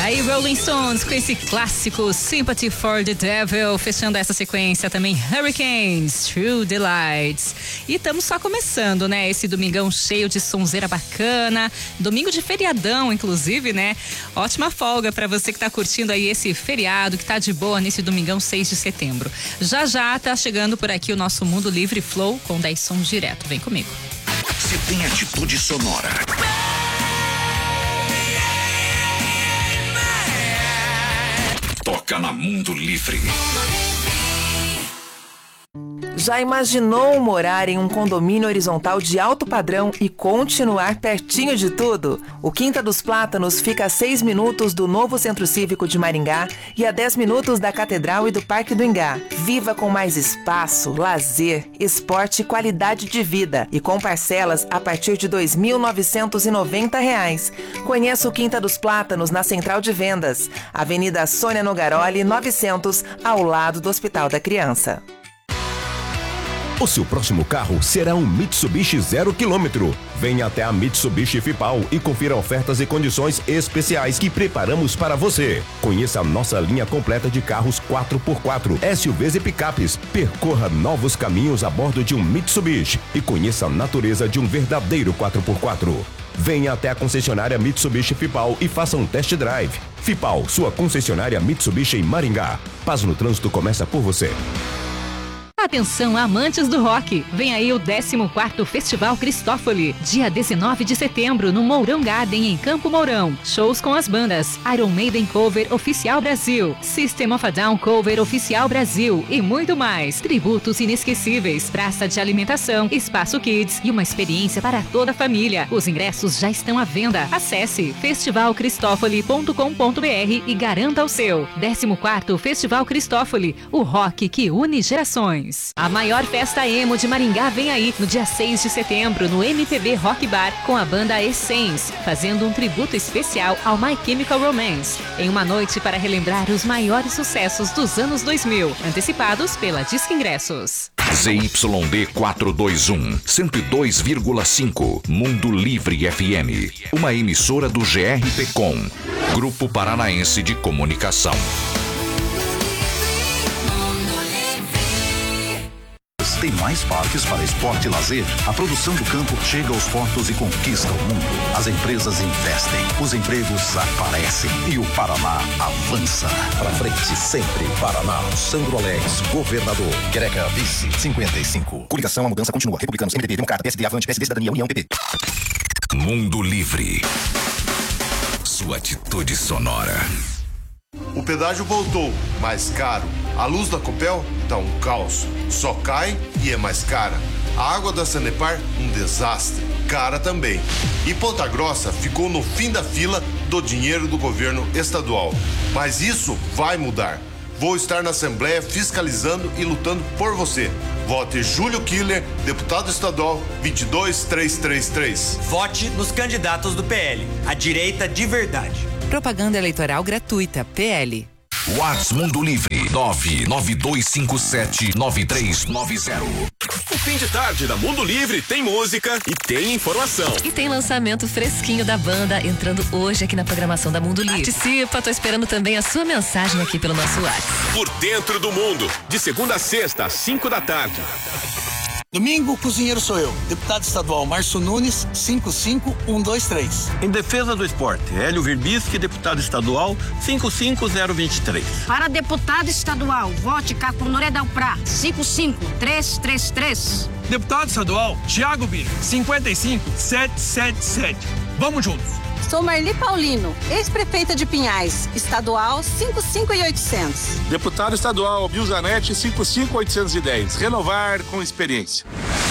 Aí Rolling Stones com esse clássico Sympathy for the Devil, fechando essa sequência também Hurricanes, True Delights. E estamos só começando, né? Esse domingão cheio de sonzeira bacana, domingo de feriadão, inclusive, né? Ótima folga para você que tá curtindo aí esse feriado, que tá de boa nesse domingão 6 de setembro. Já já tá chegando por aqui o nosso Mundo Livre Flow com 10 sons direto. Vem comigo. Se tem atitude sonora. Toca na Mundo Livre. Já imaginou morar em um condomínio horizontal de alto padrão e continuar pertinho de tudo? O Quinta dos Plátanos fica a 6 minutos do novo Centro Cívico de Maringá e a 10 minutos da Catedral e do Parque do Ingá. Viva com mais espaço, lazer, esporte e qualidade de vida. E com parcelas a partir de R$ 2.990. Conheça o Quinta dos Plátanos na Central de Vendas, Avenida Sônia Nogaroli, 900, ao lado do Hospital da Criança. O seu próximo carro será um Mitsubishi 0 km. Venha até a Mitsubishi Fipal e confira ofertas e condições especiais que preparamos para você. Conheça a nossa linha completa de carros 4x4, SUVs e picapes. Percorra novos caminhos a bordo de um Mitsubishi e conheça a natureza de um verdadeiro 4x4. Venha até a concessionária Mitsubishi Fipal e faça um test drive. Fipal, sua concessionária Mitsubishi em Maringá. Paz no trânsito começa por você. Atenção, amantes do rock! Vem aí o 14º Festival Cristófoli, dia 19 de setembro, no Mourão Garden, em Campo Mourão. Shows com as bandas Iron Maiden Cover Oficial Brasil, System of a Down Cover Oficial Brasil e muito mais. Tributos inesquecíveis, praça de alimentação, espaço kids e uma experiência para toda a família. Os ingressos já estão à venda. Acesse festivalcristofoli.com.br e garanta o seu. 14º Festival Cristófoli, o rock que une gerações. A maior festa emo de Maringá vem aí no dia 6 de setembro no MPB Rock Bar com a banda Essence, fazendo um tributo especial ao My Chemical Romance, em uma noite para relembrar os maiores sucessos dos anos 2000, antecipados pela Disque Ingressos. ZYD 421, 102,5, Mundo Livre FM, uma emissora do GRPcom, Grupo Paranaense de Comunicação. Tem mais parques para esporte e lazer? A produção do campo chega aos portos e conquista o mundo. As empresas investem, os empregos aparecem e o Paraná avança. Pra frente sempre, Paraná. Sandro Alex, governador. Quereca, vice, 55. Coligação, a mudança continua. Republicanos, MDB, Democrata, PSD, Avante, PSD, Cidadania, União, PP. Mundo Livre. Sua atitude sonora. O pedágio voltou, mais caro. A luz da Copel tá um caos. Só cai e é mais cara. A água da Sanepar, um desastre. Cara também. E Ponta Grossa ficou no fim da fila do dinheiro do governo estadual. Mas isso vai mudar. Vou estar na Assembleia fiscalizando e lutando por você. Vote Júlio Killer, deputado estadual 22333. Vote nos candidatos do PL, a direita de verdade. Propaganda eleitoral gratuita, PL. Whats Mundo Livre 992579390. O fim de tarde da Mundo Livre tem música e tem informação. E tem lançamento fresquinho da banda entrando hoje aqui na programação da Mundo Livre. Participa, tô esperando também a sua mensagem aqui pelo nosso WhatsApp. Por dentro do mundo, de segunda a sexta, às 5 da tarde. Domingo, o cozinheiro sou eu, deputado estadual Márcio Nunes, 55123. Em defesa do esporte, Hélio Verbisque, deputado estadual, 55023. Para deputado estadual, vote Cacunuré Dalprá, 55333. Deputado estadual, Thiago Bira, 55777. Vamos juntos. Sou Marli Paulino, ex-prefeita de Pinhais, estadual 55800. Deputado estadual Bill Zanetti, 55810. Renovar com experiência.